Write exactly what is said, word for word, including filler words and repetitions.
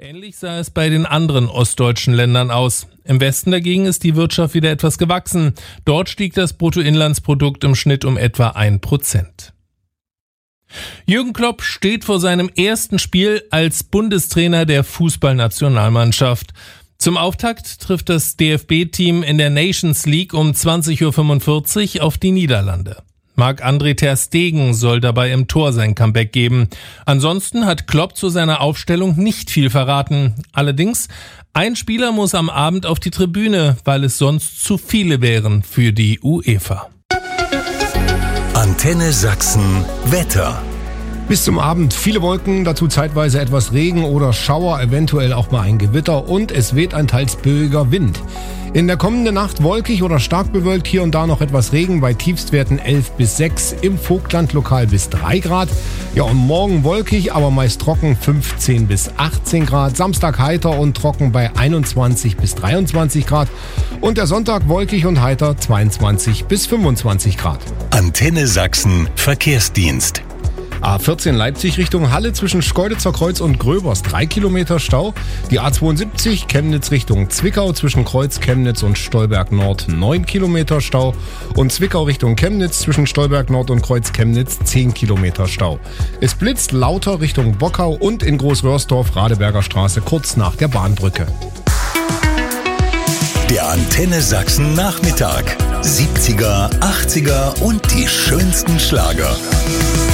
Ähnlich sah es bei den anderen ostdeutschen Ländern aus. Im Westen dagegen ist die Wirtschaft wieder etwas gewachsen. Dort stieg das Bruttoinlandsprodukt im Schnitt um etwa ein Prozent. Jürgen Klopp steht vor seinem ersten Spiel als Bundestrainer der Fußballnationalmannschaft. Zum Auftakt trifft das D F B-Team in der Nations League um zwanzig Uhr fünfundvierzig auf die Niederlande. Marc-André ter Stegen soll dabei im Tor sein Comeback geben. Ansonsten hat Klopp zu seiner Aufstellung nicht viel verraten. Allerdings, ein Spieler muss am Abend auf die Tribüne, weil es sonst zu viele wären für die UEFA. Antenne Sachsen Wetter. Bis zum Abend viele Wolken, dazu zeitweise etwas Regen oder Schauer, eventuell auch mal ein Gewitter und es weht ein teils böiger Wind. In der kommenden Nacht wolkig oder stark bewölkt, hier und da noch etwas Regen, bei Tiefstwerten elf bis sechs, im Vogtland lokal bis drei Grad. Ja, und morgen wolkig, aber meist trocken, fünfzehn bis achtzehn Grad. Samstag heiter und trocken bei einundzwanzig bis dreiundzwanzig Grad. Und der Sonntag wolkig und heiter, zweiundzwanzig bis fünfundzwanzig Grad. Antenne Sachsen Verkehrsdienst. A vierzehn Leipzig Richtung Halle zwischen Schkeuditzer Kreuz und Gröbers drei Kilometer Stau. Die A zweiundsiebzig Chemnitz Richtung Zwickau zwischen Kreuz Chemnitz und Stolberg Nord neun Kilometer Stau. Und Zwickau Richtung Chemnitz zwischen Stolberg Nord und Kreuz Chemnitz zehn Kilometer Stau. Es blitzt lauter Richtung Bockau und in Großröhrsdorf Radeberger Straße kurz nach der Bahnbrücke. Der Antenne Sachsen Nachmittag. siebziger, achtziger und die schönsten Schlager.